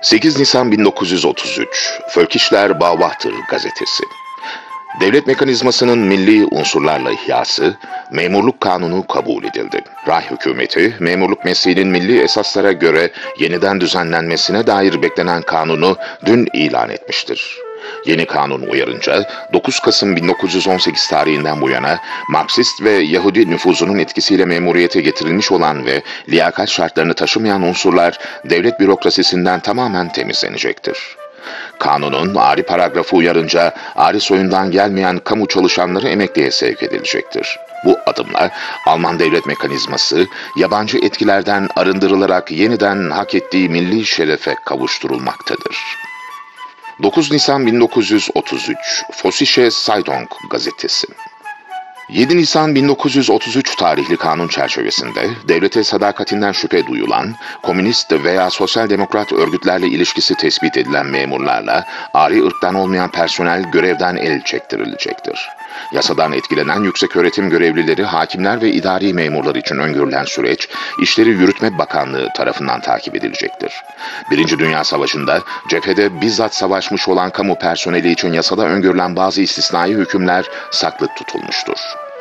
8 Nisan 1933, Völkischer Beobachter gazetesi. Devlet mekanizmasının milli unsurlarla ihyası, memurluk kanunu kabul edildi. Rah hükümeti, memurluk mesleğinin milli esaslara göre yeniden düzenlenmesine dair beklenen kanunu dün ilan etmiştir. Yeni kanun uyarınca 9 Kasım 1918 tarihinden bu yana Marksist ve Yahudi nüfuzunun etkisiyle memuriyete getirilmiş olan ve liyakat şartlarını taşımayan unsurlar devlet bürokrasisinden tamamen temizlenecektir. Kanunun ari paragrafı uyarınca ari soyundan gelmeyen kamu çalışanları emekliye sevk edilecektir. Bu adımla Alman devlet mekanizması yabancı etkilerden arındırılarak yeniden hak ettiği milli şerefe kavuşturulmaktadır. 9 Nisan 1933, Vossische Zeitung gazetesi. 7 Nisan 1933 tarihli kanun çerçevesinde devlete sadakatinden şüphe duyulan, komünist veya sosyal demokrat örgütlerle ilişkisi tespit edilen memurlarla ari ırktan olmayan personel görevden el çektirilecektir. Yasadan etkilenen yükseköğretim görevlileri, hakimler ve idari memurlar için öngörülen süreç, İşleri Yürütme Bakanlığı tarafından takip edilecektir. Birinci Dünya Savaşı'nda cephede bizzat savaşmış olan kamu personeli için yasada öngörülen bazı istisnai hükümler saklı tutulmuştur.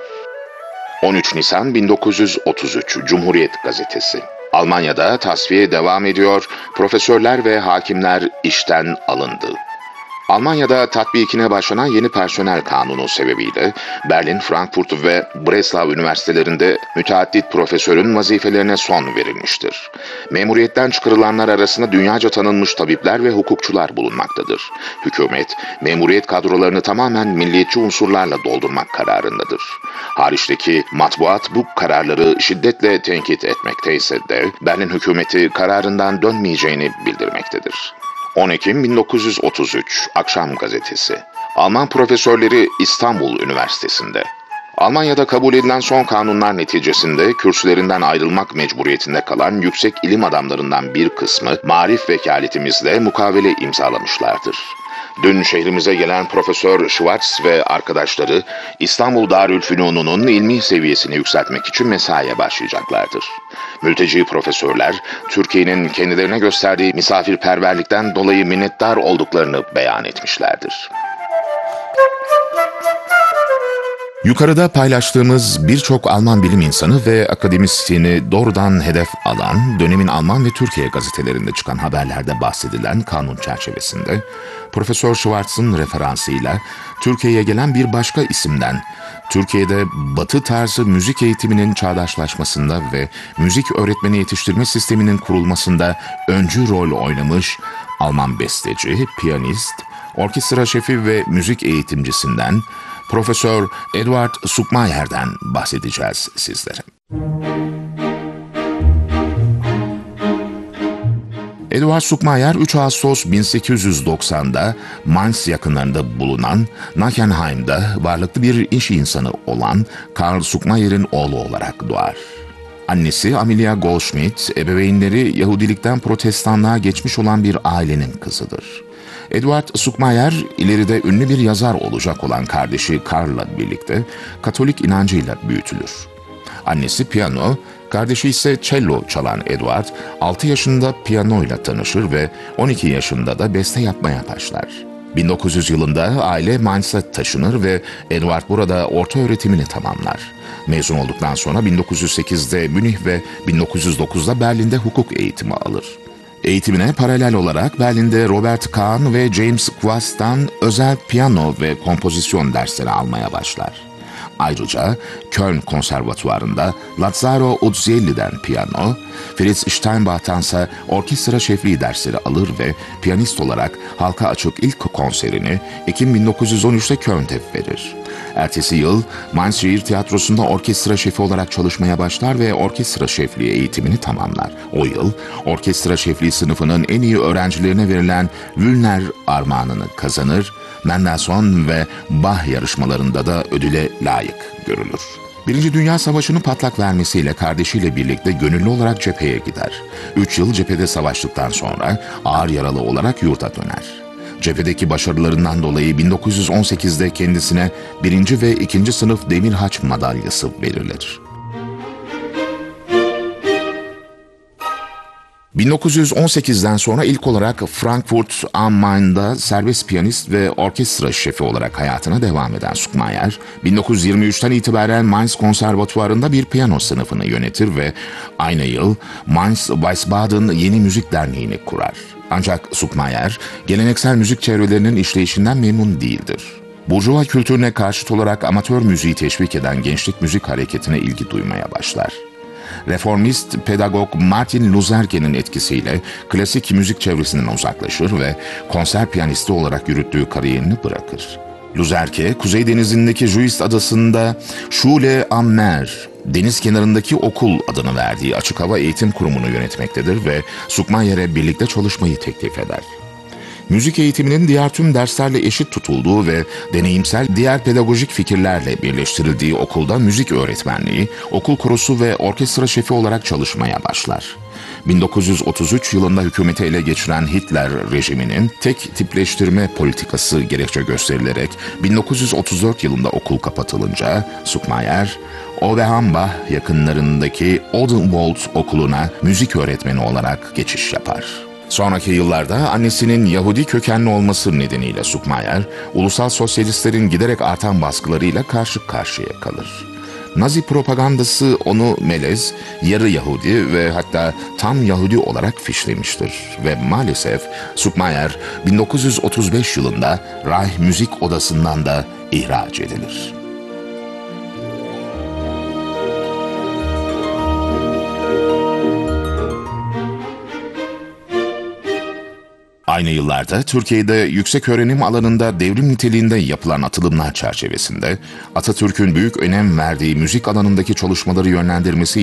13 Nisan 1933 Cumhuriyet Gazetesi. Almanya'da tasfiye devam ediyor, profesörler ve hakimler işten alındı. Almanya'da tatbikine başlanan yeni personel kanunu sebebiyle Berlin, Frankfurt ve Breslau üniversitelerinde müteaddit profesörün vazifelerine son verilmiştir. Memuriyetten çıkarılanlar arasında dünyaca tanınmış tabipler ve hukukçular bulunmaktadır. Hükümet, memuriyet kadrolarını tamamen milliyetçi unsurlarla doldurmak kararındadır. Hariçteki matbuat bu kararları şiddetle tenkit etmekteyse de Berlin hükümeti kararından dönmeyeceğini bildirmektedir. 10 Ekim 1933 Akşam Gazetesi. Alman profesörleri İstanbul Üniversitesi'nde. Almanya'da kabul edilen son kanunlar neticesinde kürsülerinden ayrılmak mecburiyetinde kalan yüksek ilim adamlarından bir kısmı marif vekaletimizle mukavele imzalamışlardır. Dün şehrimize gelen Profesör Schwartz ve arkadaşları İstanbul Darülfünun'un ilmi seviyesini yükseltmek için mesaiye başlayacaklardır. Mülteci profesörler, Türkiye'nin kendilerine gösterdiği misafirperverlikten dolayı minnettar olduklarını beyan etmişlerdir. Yukarıda paylaştığımız birçok Alman bilim insanı ve akademisyeni doğrudan hedef alan, dönemin Alman ve Türkiye gazetelerinde çıkan haberlerde bahsedilen kanun çerçevesinde, Profesör Schwartz'ın referansıyla Türkiye'ye gelen bir başka isimden, Türkiye'de Batı tarzı müzik eğitiminin çağdaşlaşmasında ve müzik öğretmeni yetiştirme sisteminin kurulmasında öncü rol oynamış Alman besteci, piyanist, orkestra şefi ve müzik eğitimcisinden Profesör Eduard Zuckmayer'den bahsedeceğiz sizlere. Eduard Zuckmayer 3 Ağustos 1890'da Mainz yakınlarında bulunan Nachenheim'da varlıklı bir iş insanı olan Karl Zuckmayer'in oğlu olarak doğar. Annesi Amelia Goldschmidt, ebeveynleri Yahudilikten Protestanlığa geçmiş olan bir ailenin kızıdır. Eduard Zuckmayer, ileride ünlü bir yazar olacak olan kardeşi Karl'la birlikte Katolik inancıyla büyütülür. Annesi piyano, kardeşi ise cello çalan Eduard, 6 yaşında piyanoyla tanışır ve 12 yaşında da beste yapmaya başlar. 1900 yılında aile Mainz'a taşınır ve Eduard burada orta öğretimini tamamlar. Mezun olduktan sonra 1908'de Münih ve 1909'da Berlin'de hukuk eğitimi alır. Eğitimine paralel olarak Berlin'de Robert Kahn ve James Quast'tan özel piyano ve kompozisyon dersleri almaya başlar. Ayrıca Köln Konservatuvarı'nda Lazzaro Uzzielli'den piyano, Fritz Steinbach'tansa orkestra şefliği dersleri alır ve piyanist olarak halka açık ilk konserini Ekim 1913'te Köln'de verir. Ertesi yıl Mainz Şehir Tiyatrosu'nda orkestra şefi olarak çalışmaya başlar ve orkestra şefliği eğitimini tamamlar. O yıl orkestra şefliği sınıfının en iyi öğrencilerine verilen Wüllner armağanını kazanır, Mendelssohn ve Bach yarışmalarında da ödüle layık görülür. Birinci Dünya Savaşı'nın patlak vermesiyle kardeşiyle birlikte gönüllü olarak cepheye gider. 3 yıl cephede savaştıktan sonra ağır yaralı olarak yurda döner. Cephedeki başarılarından dolayı 1918'de kendisine 1. ve 2. sınıf Demir Haç madalyası verilir. 1918'den sonra ilk olarak Frankfurt am Main'da serbest piyanist ve orkestra şefi olarak hayatına devam eden Zuckmayer, 1923'ten itibaren Mainz Konservatuvarı'nda bir piyano sınıfını yönetir ve aynı yıl Mainz Wiesbaden Yeni Müzik Derneği'ni kurar. Ancak Zuckmayer, geleneksel müzik çevrelerinin işleyişinden memnun değildir. Burjuva kültürüne karşıt olarak amatör müziği teşvik eden gençlik müzik hareketine ilgi duymaya başlar. Reformist pedagog Martin Luzerke'nin etkisiyle klasik müzik çevresinden uzaklaşır ve konser piyanisti olarak yürüttüğü kariyerini bırakır. Luzerke, Kuzey Denizi'ndeki Juist adasında Schule am Meer, deniz kenarındaki okul adını verdiği açık hava eğitim kurumunu yönetmektedir ve Zuckmayer'e birlikte çalışmayı teklif eder. Müzik eğitiminin diğer tüm derslerle eşit tutulduğu ve deneyimsel diğer pedagojik fikirlerle birleştirildiği okulda müzik öğretmenliği, okul korosu ve orkestra şefi olarak çalışmaya başlar. 1933 yılında hükümeti ele geçiren Hitler rejiminin tek tipleştirme politikası gerekçe gösterilerek 1934 yılında okul kapatılınca Zuckmayer, Oberhambach yakınlarındaki Odenwald Okulu'na müzik öğretmeni olarak geçiş yapar. Sonraki yıllarda annesinin Yahudi kökenli olması nedeniyle Zuckmayer, ulusal sosyalistlerin giderek artan baskılarıyla karşı karşıya kalır. Nazi propagandası onu melez, yarı Yahudi ve hatta tam Yahudi olarak fişlemiştir ve maalesef Zuckmayer 1935 yılında Reich Müzik Odası'ndan da ihraç edilir. Aynı yıllarda Türkiye'de yükseköğrenim alanında devrim niteliğinde yapılan atılımlar çerçevesinde Atatürk'ün büyük önem verdiği müzik alanındaki çalışmaları yönlendirmesi